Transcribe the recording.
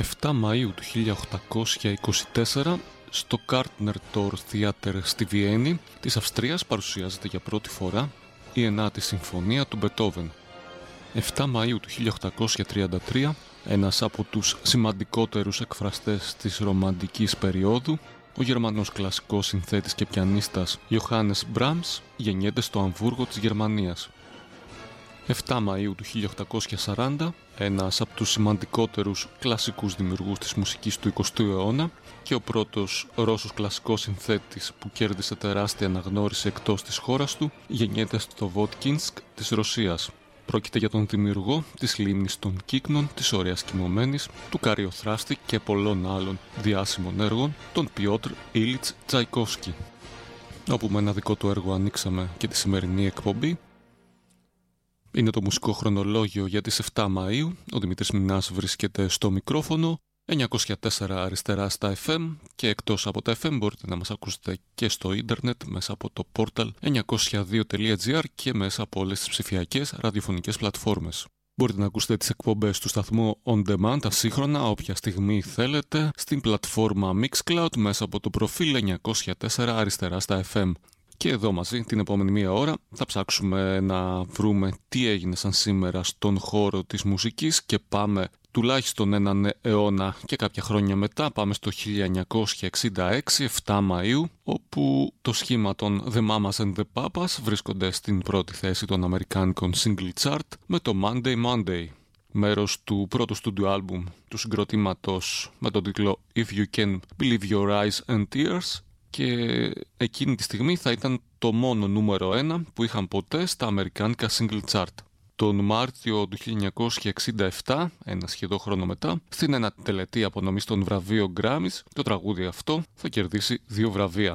7 Μαΐου του 1824 στο Kartner-Tor Theater στη Βιέννη της Αυστρίας παρουσιάζεται για πρώτη φορά η 9η Συμφωνία του Μπετόβεν. 7 Μαΐου του 1833, ένας από τους σημαντικότερους εκφραστές της ρομαντικής περίοδου, ο Γερμανός κλασικός συνθέτης και πιανίστας Johannes Brahms γεννιέται στο Αμβούργο της Γερμανίας. 7 Μαΐου του 1840, ένας από τους σημαντικότερους κλασικούς δημιουργούς της μουσικής του 20ου αιώνα και ο πρώτος Ρώσος κλασικός συνθέτης που κέρδισε τεράστια αναγνώριση εκτός της χώρας του, γεννιέται στο Βότκινσκ της Ρωσίας. Πρόκειται για τον δημιουργό της Λίμνης των Κύκνων, της Ωραίας Κοιμωμένης, του Καριοθράστη και πολλών άλλων διάσημων έργων, τον Πιότρ Ήλιτς Τσαϊκόφσκι. Όπου με ένα δικό του έργο ανοίξαμε και τη σημερινή εκπομπή. Είναι το μουσικό χρονολόγιο για τις 7 Μαΐου. Ο Δημήτρης Μινάς βρίσκεται στο μικρόφωνο, 904 αριστερά στα FM και εκτός από τα FM μπορείτε να μας ακούσετε και στο ίντερνετ μέσα από το portal 902.gr και μέσα από όλες τις ψηφιακές ραδιοφωνικές πλατφόρμες. Μπορείτε να ακούσετε τις εκπομπές του σταθμού On Demand ασύγχρονα όποια στιγμή θέλετε στην πλατφόρμα Mixcloud μέσα από το προφίλ 904 αριστερά στα FM. Και εδώ μαζί την επόμενη μία ώρα θα ψάξουμε να βρούμε τι έγινε σαν σήμερα στον χώρο της μουσικής και πάμε τουλάχιστον έναν αιώνα και κάποια χρόνια μετά, πάμε στο 1966, 7 Μαΐου, όπου το σχήμα των The Mamas and the Papas βρίσκονται στην πρώτη θέση των αμερικάνικων single chart με το Monday Monday, μέρος του πρώτου στούντιο άλμπουμ του συγκροτήματος με τον τίτλο If You Can Believe Your Eyes and Tears, και εκείνη τη στιγμή θα ήταν το μόνο νούμερο 1 που είχαν ποτέ στα αμερικάνικα single chart. Τον Μάρτιο του 1967, ένα σχεδόν χρόνο μετά, στην ένατη τελετή απονομής των βραβείων Grammys, το τραγούδι αυτό θα κερδίσει 2 βραβεία.